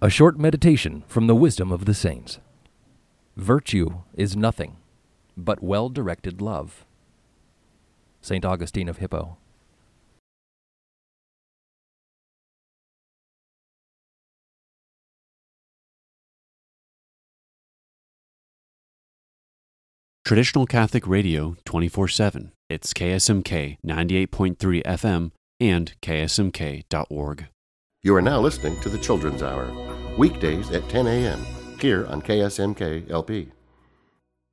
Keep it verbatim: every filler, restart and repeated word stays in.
A short meditation from the wisdom of the saints. Virtue is nothing but well-directed love. Saint Augustine of Hippo. Traditional Catholic Radio twenty-four seven. It's K S M K ninety-eight point three F M and K S M K dot org. You are now listening to the Children's Hour, weekdays at ten a.m., here on K S M K L P.